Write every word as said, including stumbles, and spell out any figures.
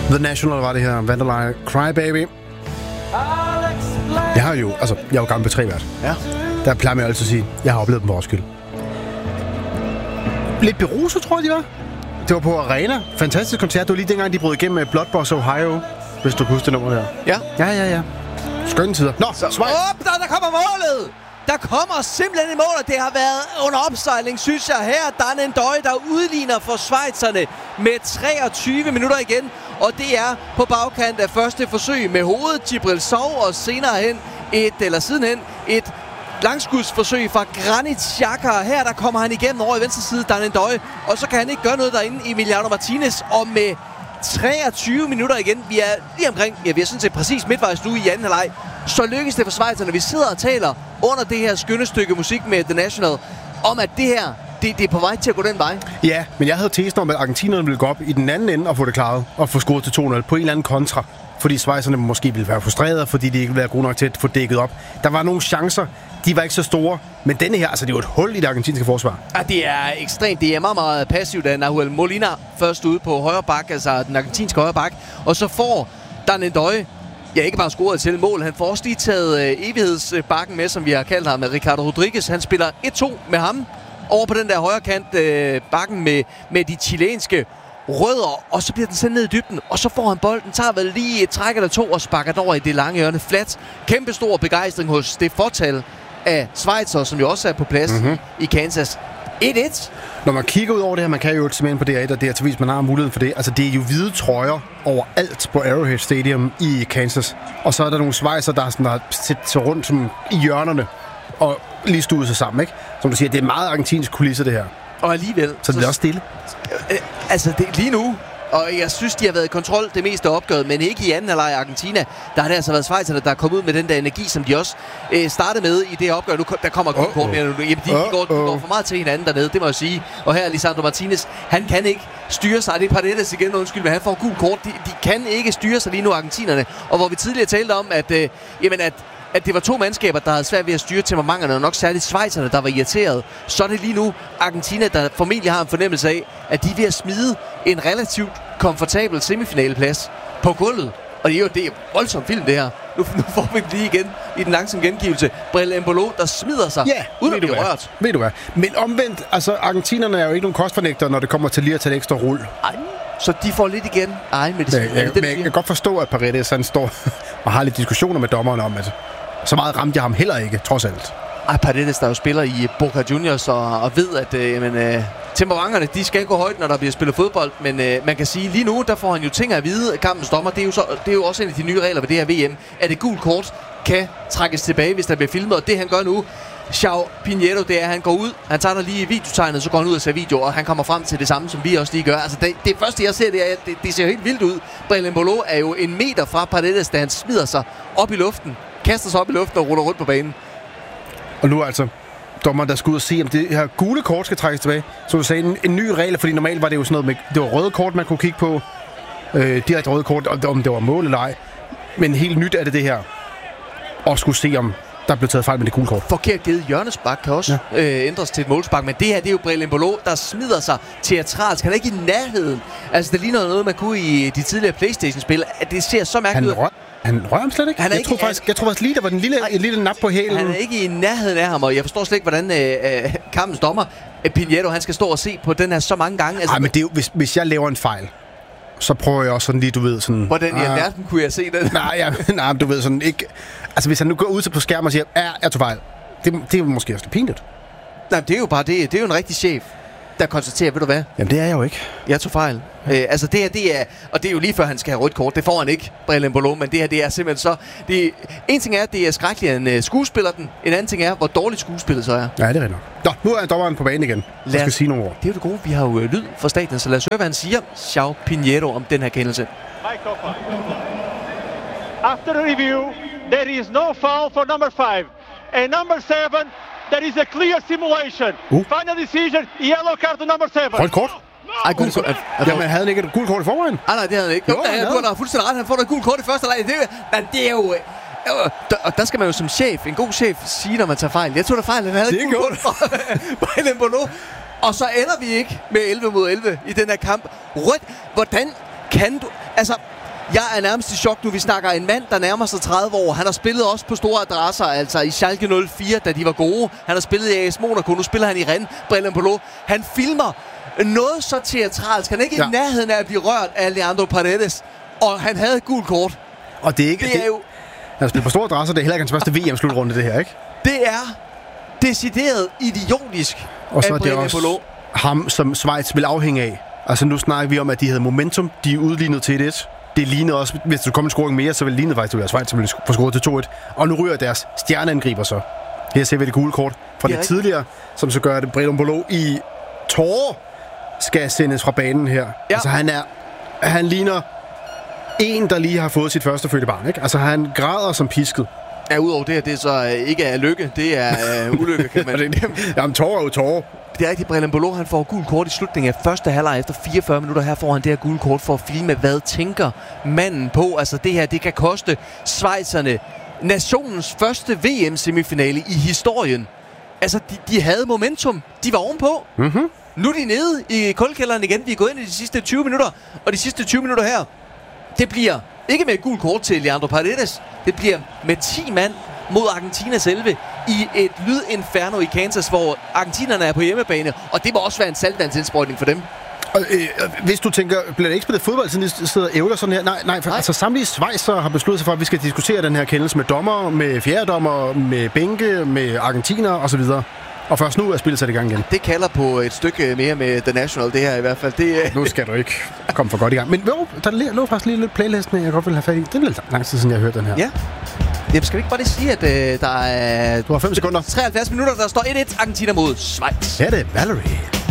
The National var det her. Vanderlei, Cry Baby. Jeg har jo, altså, jeg er jo gammel P tre-vært. Ja. Der plejer man altid at sige, jeg har oplevet dem på Roskilde. Lidt beruset, tror jeg, de var. Det var på Arena. Fantastisk koncert. Det var lige dengang, de brød igennem med Bloodboss Ohio. Hvis du kan huske det nummer der. Ja. Ja, ja, ja. Skønne tider. Nå, så Schweiz. Op, der, der kommer målet! Der kommer simpelthen et mål, og det har været under opsejling, synes jeg. Her Dan N'Doye, der udligner for schweizerne med treogtyve minutter igen. Og det er på bagkant af første forsøg med hovedet Djibril Sow, og senere hen et, eller sidenhen, et langskudsforsøg fra Granit Xhaka. Her der kommer han igennem over i venstre side, Dan N'Doye, og så kan han ikke gøre noget derinde, Emiliano Martinez, og med treogtyve minutter igen. Vi er lige omkring, ja, vi er sådan set præcis midtvejs nu i anden halvleg. Så lykkes det for schweizerne. Vi sidder og taler under det her skønne stykke musik med The National, om at det her, det, det er på vej til at gå den vej. Ja, men jeg havde tesen om, at argentinerne ville gå op i den anden ende og få det klaret, og få scoret til to nul på en eller anden kontra. Fordi schweizerne måske ville være frustrerede, fordi de ikke ville være gode nok til at få dækket op. Der var nogle chancer, de var ikke så store, men denne her, altså det er jo et hul i det argentinske forsvar. Ja, det er ekstremt. Det er meget, meget passivt af Nahuel Molina først ude på højre bak, altså den argentinske højre bak. Og så får Dan N'Doye, ja, ikke bare scoret til mål, han får også lige taget øh, evighedsbakken med, som vi har kaldt ham, med Ricardo Rodriguez. Han spiller et to med ham over på den der højre kant, øh, bakken med, med de chilenske rødder, og så bliver den sendt ned i dybden, og så får han bolden, tager vel lige et træk eller to og sparker den over i det lange hjørne. Flat. Kæmpe stor begejstring hos det fortal af Schweizer, som jo også er på plads mm-hmm. i Kansas. et et. Når man kigger ud over det her, man kan jo simpelthen på D R et, og det er til vis, man har muligheden for det. Altså, det er jo hvide trøjer overalt på Arrowhead Stadium i Kansas. Og så er der nogle Schweizer, der, sådan, der har set sig rundt som i hjørnerne og lige stuet sig sammen, ikke? Som du siger, det er meget argentinsk kulisse, det her. Og alligevel... Så, så det er også stille. Øh, altså, det, lige nu... Og jeg synes, de har været i kontrol det meste af opgøret, men ikke i anden halvleg i Argentina. Der har det altså været schweizerne, der er kommet ud med den der energi, som de også øh, startede med i det her opgør. Nu der kommer et kort mere. Jamen, de, de, går, de går for meget til hinanden dernede, det må jeg sige. Og her er Lisandro Martinez, han kan ikke styre sig. Det er Paredes igen, undskyld, men han får gul kort. De, de kan ikke styre sig lige nu, argentinerne. Og hvor vi tidligere talte om, at, øh, jamen at at det var to mandskaber, der havde svært ved at styre temperamenterne, og nok særligt schweizerne, der var irriteret. Så er det lige nu Argentina, der formentlig har en fornemmelse af, at de er ved at smide en relativt komfortabel semifinaleplads på gulvet. Og det er jo det er voldsomt film, det her. Nu, nu får vi lige igen i den langsomme gengivelse. Bril Embolo, der smider sig, ja, uden at blive rørt. Ved du hvad? Men omvendt, altså argentinerne er jo ikke nogen kostfornægter, når det kommer til lige at tage et ekstra rull. Ej, så de får lidt igen. Ej, med det, men, jeg, det, men jeg kan godt forstå, at Paredes han står og har lidt diskussioner med dommeren om, at så meget ramte jeg ham heller ikke, trods alt. Ej, Paredes, der jo spiller i Boca Juniors og, og ved, at øh, jamen, øh, temperamenterne, de skal gå højt, når der bliver spillet fodbold. Men øh, man kan sige, lige nu, der får han jo ting at vide. Kampens dommer, det er, jo så, det er jo også en af de nye regler ved det her V M, at et gult kort kan trækkes tilbage, hvis der bliver filmet. Og det han gør nu, João Pinheiro, det er, at han går ud, han tager der lige videotegnet, så går han ud og ser video, og han kommer frem til det samme, som vi også lige gør. Altså det, det første, jeg ser, det er, det, det ser helt vildt ud. Bril Embolo er jo en meter fra Paredes, da han smider sig op i luften, kaster sig op i luften og ruller rundt på banen. Og nu altså dommeren, der skal ud og se, om det her gule kort skal trækkes tilbage. Så du sagde, en, en ny regel, fordi normalt var det jo sådan noget med, det var røde kort, man kunne kigge på. Øh, direkte røde kort, om det var mål eller ej. Men helt nyt er det det her. Og skulle se, om der blev taget fejl med det gule kort. Forkert givet hjørnespark kan også ja. øh, ændres til et målspark. Men det her, det er jo Bril Embolo, der smider sig teatralsk. Han er ikke i nærheden. Altså, det ligner noget, man kunne i de tidligere PlayStation-spil. Det ser så mærkeligt ud. Han rører ham slet ikke? Han er jeg, ikke tror faktisk, jeg tror faktisk lige, der var den lille, en lille nap på hælen. Han er ikke i nærheden af ham, og jeg forstår slet ikke, hvordan øh, øh, kampens dommer, øh, Pinheiro, han skal stå og se på den her så mange gange. Altså, Ej, men det er jo, hvis, hvis jeg laver en fejl, så prøver jeg også sådan lige, du ved, sådan... Hvordan i alverden kunne jeg se den? Nej, ja, nej, du ved sådan ikke... Altså, hvis han nu går ud på skærmen og siger, ja, jeg tog fejl, det, det er måske også lidt pinligt. Nej, det er jo bare det. Det er jo en rigtig chef, der konstaterer, ved du hvad? Jamen, det er jeg jo ikke. Jeg tog fejl. Ja. Øh, altså, det her, det er... Og det er jo lige før, han skal have rødt kort. Det får han ikke, Bril Embolo, men det her, det er simpelthen så... Det, en ting er, at det er skrækkeligt, at en uh, skuespiller den. En anden ting er, hvor dårligt skuespillet så er. Ja, det er rigtigt. Nå, nu er dommeren på banen igen. Jeg skal sige nogle ord. Det er jo det gode. Vi har jo uh, lyd fra stadion, så lad os høre, hvad han siger, João Pinheiro, om den her kendelse. After review, there is no foul for number five. And number seven, there is a clear simulation. Uh. Final decision, yellow card to number seven. Rødt kort? Ej, gul kort. Jamen, havde han ikke et gult kort i forvejen? Nej, nej, det havde han ikke. Jo, jo han du har fuldstændig ret. Han får et gult kort i første leg. Det, men det er jo... Øh, der, og der skal man jo som chef, en god chef, sige, når man tager fejl. Jeg tog da fejl, han havde et gult kort fra Bril Embolo. Og så ender vi ikke med elleve mod elleve i den her kamp. Rødt. Hvordan Kan du... Altså, jeg er nærmest i chok nu. Vi snakker en mand, der nærmer sig tredive år. Han har spillet også på store adresser, altså i Schalke nul fire, da de var gode. Han har spillet i A S Monaco. Nu spiller han i Rennes, Brelem Polo. Han filmer noget så teatralsk. Han er ikke ja. i nærheden af at blive rørt af Leandro Paredes. Og han havde et gult kort. Og det er ikke... Det er jo... Han spiller på store adresser. Det er heller ikke hans første V M-slutrunde, det her, ikke? Det er decideret idiotisk. Og så er det også Polo. ham, som Schweiz vil afhænge af. Altså nu snakker vi om, at de havde momentum. De er udlignet til et. Det lignede også, hvis der kom en scoring mere, så ville det lignede faktisk, at det var Schweiz, som ville få scoret til to et. Og nu ryger deres stjerneangriber så. Her ser vi det gule kort fra det, det tidligere, som så gør det. Brelem Polo i tårer skal sendes fra banen her. Ja. Altså han er, han ligner en, der lige har fået sit første fødte barn, ikke? Altså han græder som pisket. Ja, udover det her, det er så øh, ikke er lykke, det er øh, ulykke, kan man sige. Jamen, tårer er jo tårer. Det er rigtigt, Brelem Polo, han får gul kort i slutningen af første halvleg efter fireogfyrre minutter. Her får han det her gule kort for at filme, hvad tænker manden på. Altså det her, det kan koste schweizerne nationens første V M-semifinale i historien. Altså, de, de havde momentum. De var ovenpå. Mm-hmm. Nu er de nede i kuldkælderen igen. Vi er gået ind i de sidste tyve minutter. Og de sidste tyve minutter her, det bliver ikke med et gult kort til Leandro Paredes. Det bliver med ti mand mod Argentinas elleve i et lydinferno i Kansas, hvor argentinerne er på hjemmebane. Og det må også være en saltvandsindsprøjtning for dem. Og, øh, hvis du tænker, bliver det ikke spillet fodbold, siden de sidder og ævler sådan her? Nej, nej, for, nej. Altså samtlige Schweizer har besluttet sig for, at vi skal diskutere den her kendelse med dommer, med fjerdedommer, med bænke, med argentiner osv. Og først nu er spillet sat i gang igen. Det kalder på et stykke mere med The National, det her i hvert fald. Det, nu skal du ikke komme for godt i gang. Men jo, der lå faktisk lige lidt playlisten, jeg godt vil have fat i. Det er lidt lang tid siden, jeg har hørt den her. Ja. Jamen, skal vi ikke bare lige sige, at øh, der er... Du har fem sekunder. treoghalvfjerds minutter, der står et et Argentina mod Schweiz. Ja, det er Valerie.